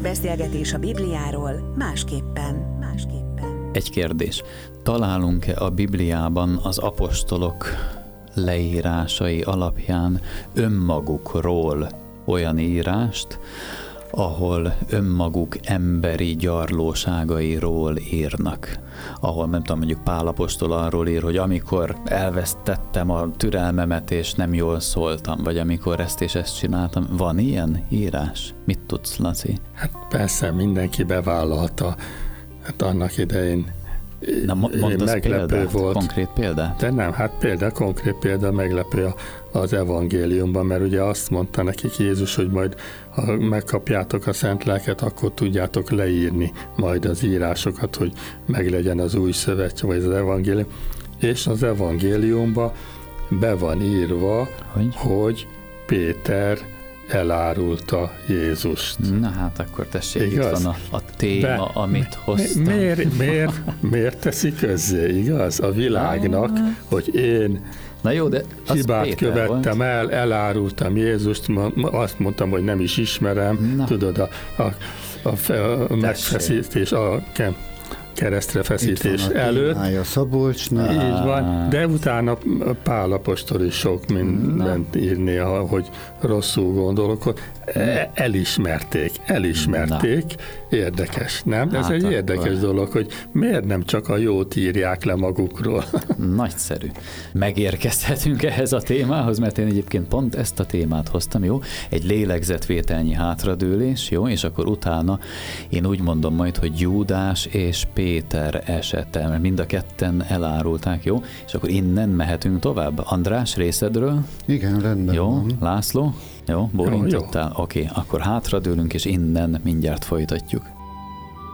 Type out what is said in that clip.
Beszélgetés a Bibliáról másképpen. Egy kérdés. Találunk-e a Bibliában az apostolok leírásai alapján önmagukról olyan írást, ahol önmaguk emberi gyarlóságairól írnak? Ahol, nem tudom, mondjuk Pál apostol arról ír, hogy amikor elvesztettem a türelmemet, és nem jól szóltam, vagy amikor ezt és ezt csináltam. Van ilyen írás? Mit tudsz, Laci? Hát persze, mindenki bevállalta. Hát annak idején meglepő példát, volt. Konkrét példát? De nem, hát konkrét példa meglepő az evangéliumban, mert ugye azt mondta nekik Jézus, hogy majd ha megkapjátok a Szent Lelket, akkor tudjátok leírni majd az írásokat, hogy meglegyen az új szövetség, vagy az evangélium. És az evangéliumban be van írva, hogy Péter elárulta Jézust. Na hát akkor tessék, igaz? Itt van a téma, amit hoztam. Miért teszi közzé, igaz? A világnak, hogy én na jó, de hibát követtem el, elárultam Jézust, azt mondtam, hogy nem is ismerem, na. Tudod, a megfeszítés, a keresztre feszítés előtt. A Szabolcsnál. Így van, de utána Pál apostol is sok mindent írni, hogy rosszul gondolok. Elismerték. Érdekes, nem? Ez egy érdekes dolog, hogy miért nem csak a jót írják le magukról. Nagyszerű. Megérkezhetünk ehhez a témához, mert én egyébként pont ezt a témát hoztam, jó? Egy lélegzetvételnyi hátradőlés, jó? És akkor utána én úgy mondom majd, hogy Júdás és Péter esete, mert mind a ketten elárulták, jó? És akkor innen mehetünk tovább. András, részedről? Igen, rendben jó, van. László? Jó, bólintottál? Oké, akkor hátradőlünk, és innen mindjárt folytatjuk.